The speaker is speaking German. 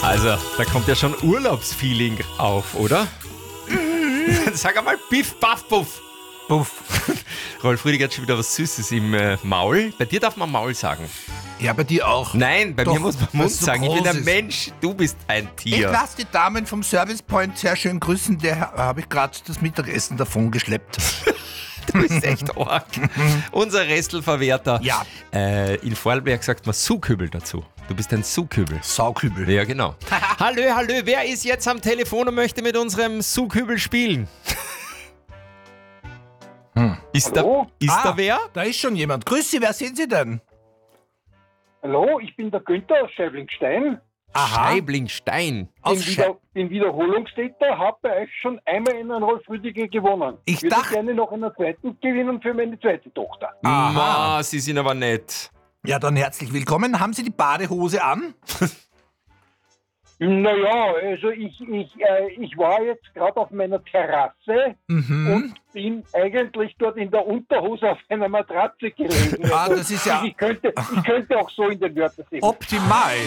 Also, da kommt ja schon Urlaubsfeeling auf, oder? Sag einmal Piff, Paff, Puff. Puff. Rolf Rüdiger hat schon wieder was Süßes im Maul. Bei dir darf man Maul sagen. Ja, bei dir auch. Nein, bei Doch, mir muss man Mund weil's so sagen. Ich bin groß ein ist. Mensch, du bist ein Ich Tier. lasse die Damen vom Service Point sehr schön grüßen. Der habe ich gerade das Mittagessen davon geschleppt. Du bist echt arg. Unser Restelverwerter. Ja. In Vorarlberg sagt man Suhkübel dazu. Du bist ein Suhkübel. Saukübel. Ja, genau. Hallo, wer ist jetzt am Telefon und möchte mit unserem Suhkübel spielen? Ist Hallo? da wer? Da ist schon jemand. Grüß Sie, wer sind Sie denn? Hallo, ich bin der Günther aus Scheiblingstein. Scheiblingstein. Aus Bin Wiederholungstäter, habe bei euch schon einmal in einen Rolf Rüdiger gewonnen. Ich würde dachte- gerne noch einen zweiten gewinnen für meine zweite Tochter. Ma, Sie sind aber nett. Ja, dann herzlich willkommen. Haben Sie die Badehose an? Naja, also ich war jetzt gerade auf meiner Terrasse und bin eigentlich dort in der Unterhose auf einer Matratze gelegen. Ah, Also das ist ja ich könnte auch so in den Wörtersee. optimal.